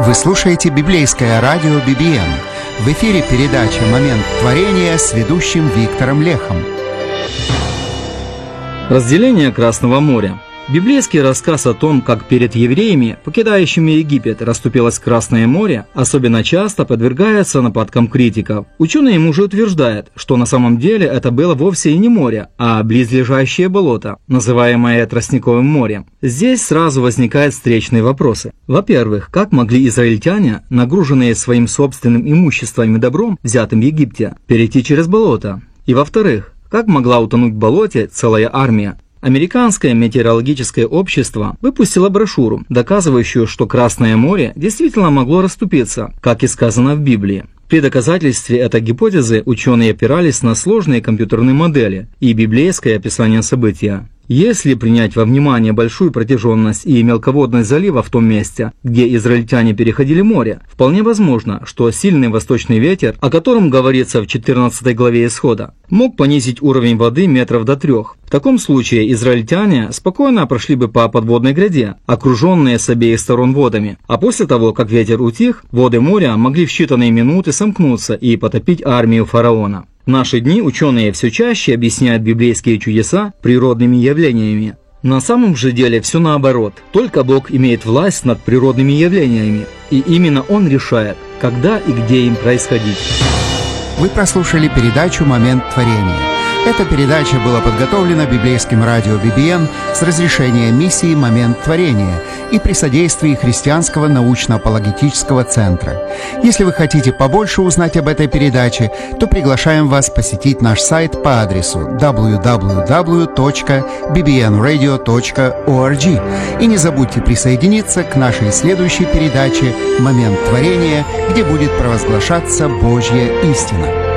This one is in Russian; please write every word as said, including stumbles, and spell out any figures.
Вы слушаете библейское радио би би эн. В эфире передача «Момент творения» с ведущим Виктором Лехом. Разделение Красного моря. Библейский рассказ о том, как перед евреями, покидающими Египет, расступилось Красное море, особенно часто подвергается нападкам критиков. Ученые мужи утверждают, что на самом деле это было вовсе и не море, а близлежащее болото, называемое Тростниковым морем. Здесь сразу возникают встречные вопросы. Во-первых, как могли израильтяне, нагруженные своим собственным имуществом и добром, взятым в Египте, перейти через болото? И во-вторых, как могла утонуть в болоте целая армия? Американское метеорологическое общество выпустило брошюру, доказывающую, что Красное море действительно могло расступиться, как и сказано в Библии. При доказательстве этой гипотезы ученые опирались на сложные компьютерные модели и библейское описание события. Если принять во внимание большую протяженность и мелководность залива в том месте, где израильтяне переходили море, вполне возможно, что сильный восточный ветер, о котором говорится в четырнадцатой главе Исхода, мог понизить уровень воды метров до трех. В таком случае израильтяне спокойно прошли бы по подводной гряде, окруженные с обеих сторон водами, а после того, как ветер утих, воды моря могли в считанные минуты сомкнуться и потопить армию фараона. В наши дни ученые все чаще объясняют библейские чудеса природными явлениями. На самом же деле все наоборот. Только Бог имеет власть над природными явлениями, и именно Он решает, когда и где им происходить. Вы прослушали передачу «Момент творения». Эта передача была подготовлена библейским радио би би эн с разрешения миссии «Момент творения» и при содействии Христианского научно-апологетического центра. Если вы хотите побольше узнать об этой передаче, то приглашаем вас посетить наш сайт по адресу дабл ю дабл ю дабл ю точка би би эн радио точка орг. И не забудьте присоединиться к нашей следующей передаче «Момент творения», где будет провозглашаться Божья истина.